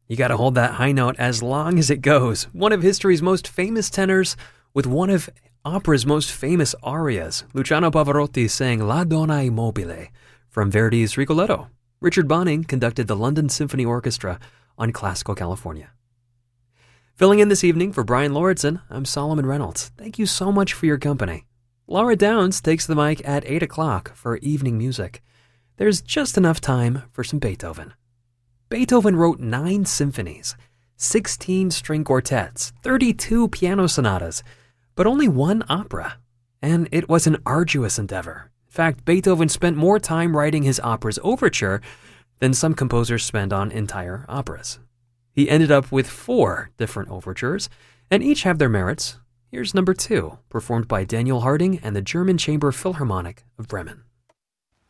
You gotta hold that high note as long as it goes. One of history's most famous tenors with one of opera's most famous arias. Luciano Pavarotti sang La Donna Immobile from Verdi's Rigoletto. Richard Bonning conducted the London Symphony Orchestra on Classical California. Filling in this evening for Brian Lauritsen, I'm Solomon Reynolds. Thank you so much for your company. Laura Downs takes the mic at 8 o'clock for evening music. There's just enough time for some Beethoven. Beethoven wrote 9 symphonies, 16 string quartets, 32 piano sonatas, but only 1 opera. And it was an arduous endeavor. In fact, Beethoven spent more time writing his opera's overture than some composers spend on entire operas. He ended up with 4 different overtures, and each have their merits. Here's number 2, performed by Daniel Harding and the German Chamber Philharmonic of Bremen.